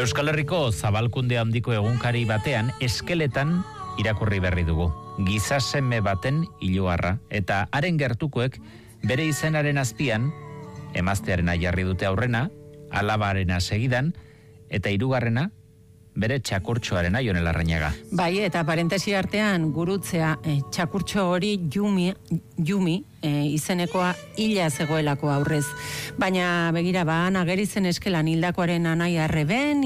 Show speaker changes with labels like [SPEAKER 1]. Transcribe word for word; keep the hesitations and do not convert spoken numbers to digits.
[SPEAKER 1] Euskal Herriko zabalkunde handiko egunkari batean eskeletan irakurri berri dugu. Giza seme baten iloarra eta haren gertukoek bere izenaren azpian emaztearena jarri dute aurrena, alabarena segidan eta hirugarrena bere txakurtxoarena Jon Larrañaga.
[SPEAKER 2] Bai, eta parentesi artean gurutzea e, txakurtxo hori Jumi, Jumi e, izenekoa hila zegoelako aurrez. Baina begira ba, nageri zen eskelan hildakoaren anaia Reben